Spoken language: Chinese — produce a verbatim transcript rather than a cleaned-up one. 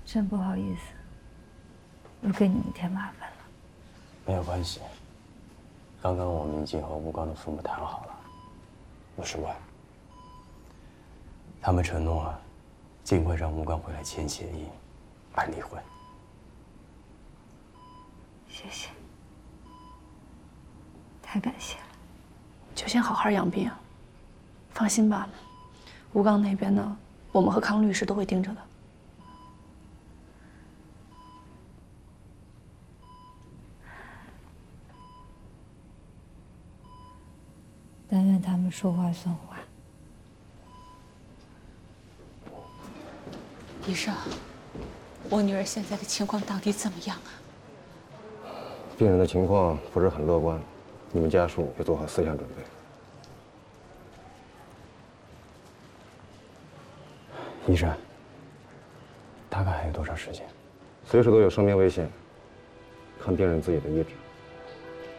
真不好意思，又给你们添麻烦了。 没有关系。刚刚我们已经和吴刚的父母谈好了，五十万。他们承诺啊，尽快让吴刚回来签协议，办离婚。 谢谢，太感谢了。 就先好好养病，放心吧。吴刚那边呢，我们和康律师都会盯着的。 但愿他们说话算话。 医生，我女儿现在的情况到底怎么样啊？ 病人的情况不是很乐观，你们家属要做好思想准备。 医生，大概还有多长时间？ 随时都有生命危险，看病人自己的意志。